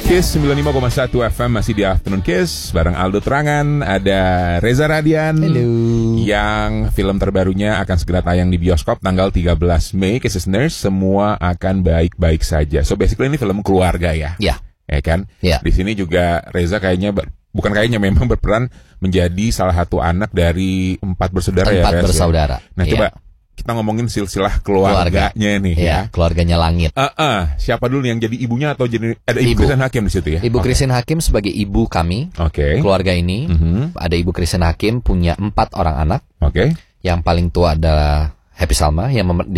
Kiss 95,1 FM masih di Afternoon Kiss bareng Aldo Terangan, ada Reza Radian. Halo. Yang film terbarunya akan segera tayang di bioskop tanggal 13 Mei. Kiss Listeners, semua akan baik-baik saja. So basically ini film keluarga ya. Ya. Ya kan? Ya. Di sini juga Reza kayaknya memang berperan menjadi salah satu anak dari 4 bersaudara ya. 4 bersaudara. Nah, ya. coba kita ngomongin silsilah keluarganya nih ya. Keluarganya Langit. Siapa dulu yang jadi ibunya atau jadi ada Ibu Christine Hakim di situ ya? Ibu Christine Hakim sebagai ibu kami. Oke. Keluarga ini ada Ibu Christine Hakim punya 4 orang anak. Oke. Yang paling tua adalah Happy Salma yang